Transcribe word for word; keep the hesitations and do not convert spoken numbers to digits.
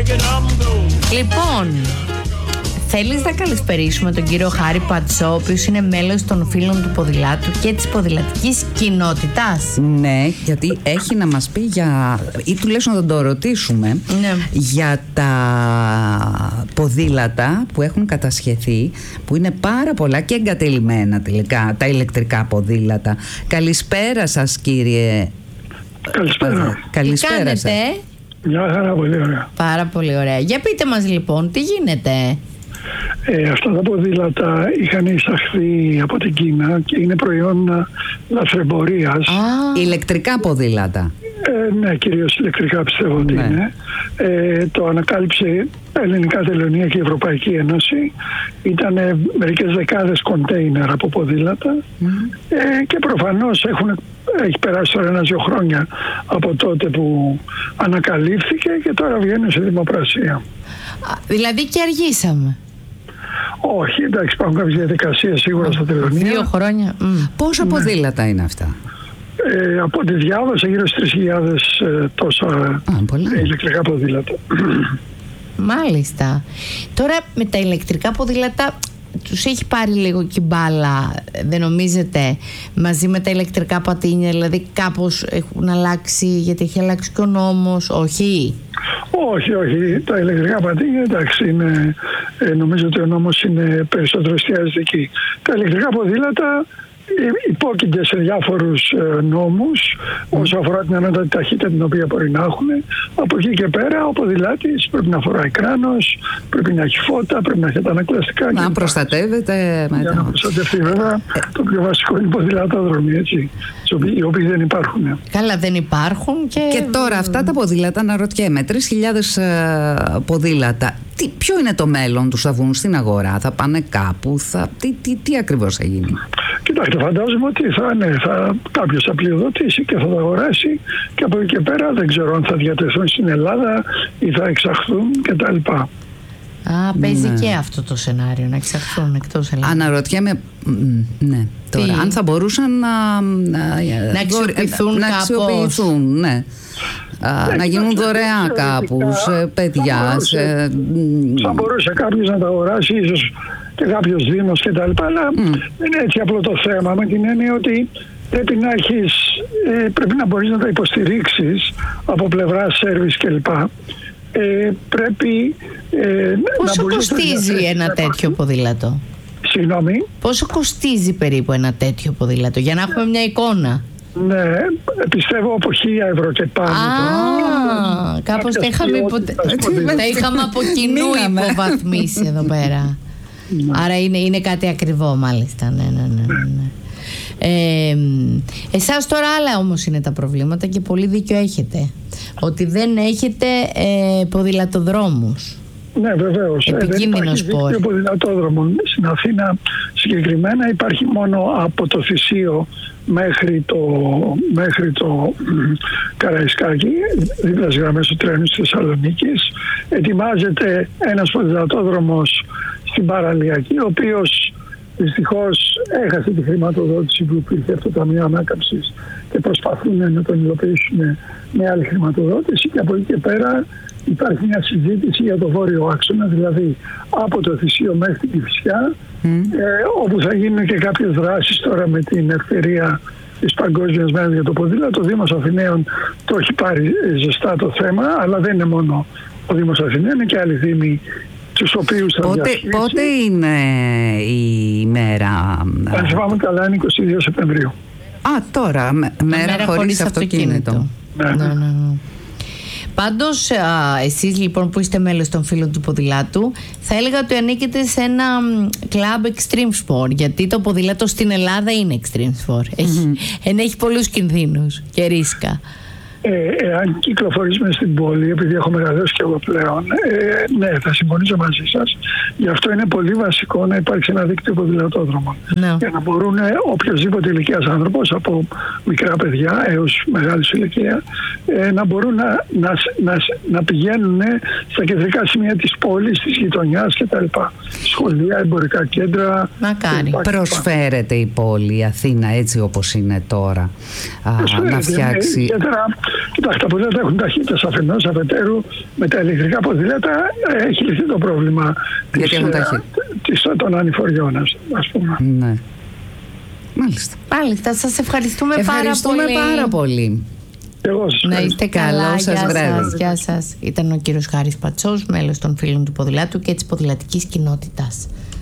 Λοιπόν, θέλεις να καλησπερίσουμε τον κύριο Χάρη Πατσό, ο οποίος είναι μέλος των φίλων του ποδηλάτου και της ποδηλατικής κοινότητας? Ναι, γιατί έχει να μας πει για, ή τουλάχιστον να τον ρωτήσουμε, ναι, για τα ποδήλατα που έχουν κατασχεθεί, που είναι πάρα πολλά και εγκατελειμμένα τελικά, τα ηλεκτρικά ποδήλατα. Καλησπέρα σας, κύριε. Καλησπέρα. Καλησπέρα. Τι κάνετε? Σας. Μια χαρά, πολύ ωραία. Πάρα πολύ ωραία. Για πείτε μας λοιπόν, τι γίνεται? Ε, αυτά τα ποδήλατα είχαν εισαχθεί από την Κίνα και είναι προϊόν λαθρεμπορίας. Ah. Ηλεκτρικά ποδήλατα. Ε, ναι, κυρίως ηλεκτρικά πιστεύω ότι ναι. είναι. Ε, το ανακάλυψε Ελληνικά Τελωνεία και η Ευρωπαϊκή Ένωση. Ήταν μερικές δεκάδες κοντέινερ από ποδήλατα mm. ε, και προφανώς έχουν, έχει περάσει τώρα ένα-δύο χρόνια από τότε που ανακαλύφθηκε και τώρα βγαίνουν σε δημοπρασία. Α, δηλαδή και αργήσαμε. Όχι, εντάξει, υπάρχουν κάποιες διαδικασίες σίγουρα στα τελωνεία. Δύο χρόνια. Mm. Πόσα ναι. ποδήλατα είναι αυτά? Ε, από ό,τι διάβασα, γύρω στις τρεις χιλιάδες ε, τόσα Α, ηλεκτρικά ποδήλατα. Μάλιστα. Τώρα με τα ηλεκτρικά ποδήλατα τους έχει πάρει λίγο και μπάλα, δεν νομίζετε, μαζί με τα ηλεκτρικά πατίνια? Δηλαδή κάπως έχουν αλλάξει, γιατί έχει αλλάξει και ο νόμος? Όχι. Όχι, όχι. Τα ηλεκτρικά πατίνια, εντάξει, είναι, ε, νομίζω ότι ο νόμος είναι περισσότερο εστιάζεται εκεί. Τα ηλεκτρικά ποδήλατα υπόκεινται σε διάφορους ε, νόμους mm. όσο αφορά την ανώτατη ταχύτητα την οποία μπορεί να έχουν. Από εκεί και πέρα ο ποδηλάτης πρέπει να φοράει κράνος, πρέπει να έχει φώτα, πρέπει να έχει τα ανακλαστικά. Να προστατεύεται. Για να προστατευτεί βέβαια. Το πιο βασικό είναι οι ποδηλατόδρομοι, έτσι, οι οποίοι δεν υπάρχουν. Καλά, δεν υπάρχουν. Και, και τώρα αυτά τα ποδήλατα, να ρωτιέμαι, τρεις χιλιάδες ε, ποδήλατα, τι, ποιο είναι το μέλλον τους? Θα βγουν στην αγορά, θα πάνε κάπου, θα, τι, τι, τι ακριβώς θα γίνει? Κοιτάξτε, φαντάζομαι ότι θα, ναι, θα, κάποιος θα πληροδοτήσει και θα τα αγοράσει και από εκεί και πέρα δεν ξέρω αν θα διατεθούν στην Ελλάδα ή θα εξαχθούν κτλ. Α, παίζει ναι. και αυτό το σενάριο, να εξαχθούν εκτός Ελλάδας. Αναρωτιέμαι, ναι, τώρα, αν θα μπορούσαν να, να, να αξιοποιηθούν, να, αξιοποιηθούν ναι. Α, να γίνουν δωρεά κάπου σε παιδιά. Θα μπορούσε, σε... θα μπορούσε κάποιος να τα αγοράσει, ίσως και κάποιος δήμος και τα λοιπά, αλλά mm. δεν είναι έτσι απλό το θέμα, με την έννοια ότι πρέπει να έχεις, ε, πρέπει να μπορείς να τα υποστηρίξεις από πλευρά σέρβις κλπ. Ε, πρέπει ε, πόσο να κοστίζει ένα τέτοιο ποδήλατο? Συγγνώμη. Πόσο κοστίζει περίπου ένα τέτοιο ποδήλατο, για να έχουμε μια εικόνα? Ναι, πιστεύω από χίλια ευρώ και πάνω. Α, κάπως τα είχαμε, υπο... τα είχαμε από κοινού υποβαθμίσει εδώ πέρα. Άρα είναι, είναι κάτι ακριβό, μάλιστα. Ναι, ναι, ναι, ναι. Ε, εσάς τώρα άλλα όμως είναι τα προβλήματα και πολύ δίκιο έχετε, ότι δεν έχετε ε, ποδηλατοδρόμους. Ναι, βεβαίως. Επικίνδυνος δεν υπάρχει δίκτυο ποδηλατόδρομων. Στην Αθήνα συγκεκριμένα υπάρχει μόνο από το Θησίο μέχρι το, μέχρι το Καραϊσκάκι, δίπλα στις γραμμές του τρένου της Θεσσαλονίκης. Ετοιμάζεται ένας ποδηλατόδρομος στην Παραλιακή, ο οποίος δυστυχώς έχασε τη χρηματοδότηση που υπήρχε από το Ταμείο Ανάκαμψης και προσπαθούν να τον υλοποιήσουν με άλλη χρηματοδότηση, και από εκεί και πέρα υπάρχει μια συζήτηση για το βόρειο άξονα, δηλαδή από το Θησίο μέχρι την Κηφισιά, mm. ε, όπου θα γίνουν και κάποιες δράσεις τώρα με την ευκαιρία της Παγκόσμιας Μέρας για το ποδήλατο. Το Δήμος Αθηναίων το έχει πάρει ζεστά το θέμα, αλλά δεν είναι μόνο ο Δήμος Αθηναίων, είναι και άλλοι δήμοι τους οποίους θα πότε, διασχίσει. Πότε είναι η μέρα? Αν θυμάμαι καλά είναι είκοσι δύο Σεπτεμβρίου. Α, τώρα, μέρα, μέρα χωρίς, χωρίς αυτοκίνητο. αυτοκίνητο. Ναι, ναι, ναι, ναι. Πάντως, α, εσείς λοιπόν που είστε μέλος των φίλων του ποδηλάτου, θα έλεγα ότι ανήκετε σε ένα κλαμπ extreme sport, γιατί το ποδήλατο στην Ελλάδα είναι extreme sport. Έχει, mm-hmm. ενέχει πολλούς κινδύνους και ρίσκα. Ε, εάν κυκλοφορήσουμε στην πόλη, επειδή έχω μεγαλώσει και εγώ πλέον, ε, ναι, θα συμφωνήσω μαζί σας. Γι' αυτό είναι πολύ βασικό να υπάρξει ένα δίκτυο ποδηλατόδρομων. No. Για να μπορούν οποιοδήποτε ηλικίας άνθρωπος, από μικρά παιδιά έως μεγάλη ηλικία, ε, να μπορούν να, να, να, να πηγαίνουν στα κεντρικά σημεία της πόλης, της γειτονιάς κτλ. Σχολεία, εμπορικά κέντρα. Μακάρι. Προσφέρεται η πόλη, η Αθήνα, έτσι όπως είναι τώρα, α, να φτιάξει. Ιδιαίτερα Κοιτάξτε, τα ποδήλατα έχουν ταχύτητες αφενός, αφετέρου με τα ηλεκτρικά ποδήλατα έχει λυθεί το πρόβλημα της, της, των ανηφοριών, ας πούμε. Ναι. Μάλιστα. Μάλιστα, σας ευχαριστούμε, ευχαριστούμε πάρα πολύ. πάρα πολύ. Εγώ σας να είστε καλά. Καλό σας γεια βράδυ. σας, γεια σας. Ήταν ο κύριος Χάρης Πατσός, μέλος των Φίλων του Ποδηλάτου και της ποδηλατικής κοινότητας.